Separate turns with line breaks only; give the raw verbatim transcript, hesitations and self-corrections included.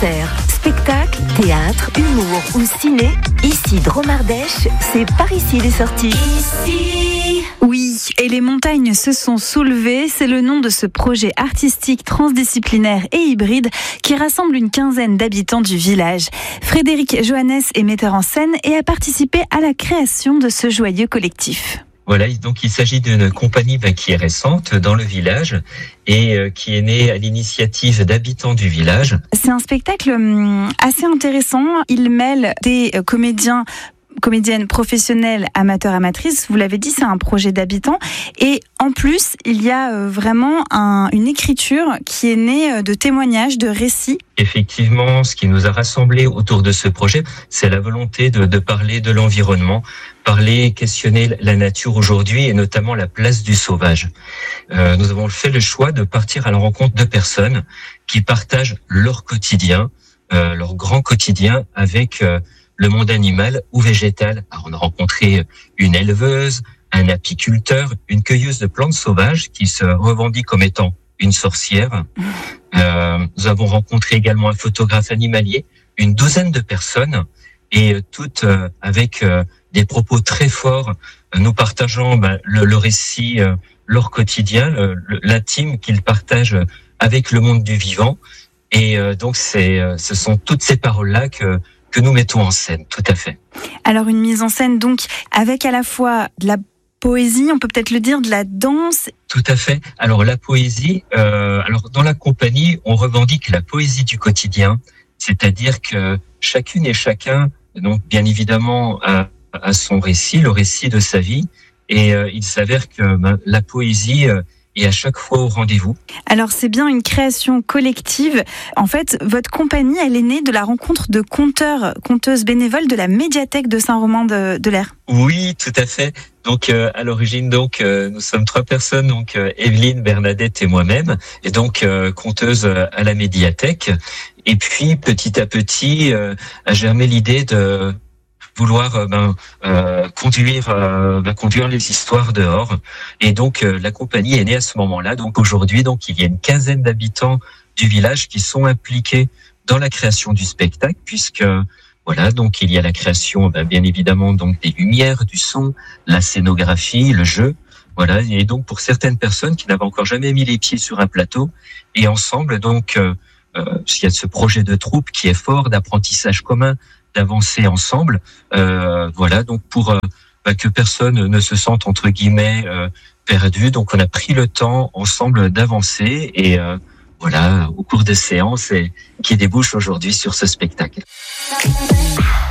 Concert, spectacle, théâtre, humour ou ciné, ici Dromardèche, c'est par ici les sorties.
Ici. Oui, et les montagnes se sont soulevées, c'est le nom de ce projet artistique transdisciplinaire et hybride qui rassemble une quinzaine d'habitants du village. Frédéric Johannes est metteur en scène et a participé à la création de ce joyeux collectif.
Voilà, donc il s'agit d'une compagnie ben, qui est récente dans le village et euh, qui est née à l'initiative d'habitants du village.
C'est un spectacle hum, assez intéressant. Il mêle des euh, comédiens comédienne professionnelle, amateur, amatrice, vous l'avez dit, c'est un projet d'habitants. Et en plus, il y a vraiment un, une écriture qui est née de témoignages, de récits.
Effectivement, ce qui nous a rassemblés autour de ce projet, c'est la volonté de, de parler de l'environnement, parler, questionner la nature aujourd'hui et notamment la place du sauvage. Euh, nous avons fait le choix de partir à la rencontre de personnes qui partagent leur quotidien, euh, leur grand quotidien avec euh, le monde animal ou végétal. Alors, on a rencontré une éleveuse, un apiculteur, une cueilleuse de plantes sauvages qui se revendique comme étant une sorcière. Euh, nous avons rencontré également un photographe animalier, une douzaine de personnes, et toutes euh, avec euh, des propos très forts, euh, nous partageant ben, le, le récit, euh, leur quotidien, le, le, l'intime qu'ils partagent avec le monde du vivant. Et euh, donc, c'est, euh, ce sont toutes ces paroles-là que que nous mettons en scène, tout à fait.
Alors une mise en scène donc avec à la fois de la poésie, on peut peut-être le dire, de la danse.
Tout à fait. Alors la poésie, euh, alors dans la compagnie, on revendique la poésie du quotidien, c'est-à-dire que chacune et chacun, donc bien évidemment, a, a son récit, le récit de sa vie, et euh, il s'avère que ben, la poésie euh, et à chaque fois au rendez-vous.
Alors c'est bien une création collective. En fait, votre compagnie, elle est née de la rencontre de conteurs, conteuses bénévoles de la médiathèque de Saint-Romain-de-l'Air.
Oui, tout à fait. Donc euh, à l'origine, donc euh, nous sommes trois personnes, donc euh, Evelyne, Bernadette et moi-même, et donc euh, conteuses à la médiathèque. Et puis petit à petit euh, a germé l'idée de vouloir euh, ben, euh, conduire euh, ben, conduire les histoires dehors, et donc euh, la compagnie est née à ce moment-là. Donc aujourd'hui, donc il y a une quinzaine d'habitants du village qui sont impliqués dans la création du spectacle, puisque voilà, donc il y a la création ben, bien évidemment donc des lumières, du son, la scénographie, le jeu. Voilà, et donc pour certaines personnes qui n'avaient encore jamais mis les pieds sur un plateau, et ensemble donc euh, euh, il y a ce projet de troupe qui est fort, d'apprentissage commun, d'avancer ensemble, euh, voilà, donc pour euh, bah, que personne ne se sente entre guillemets euh, perdu. Donc on a pris le temps ensemble d'avancer, et euh, voilà, au cours des séances, et qui débouchent aujourd'hui sur ce spectacle.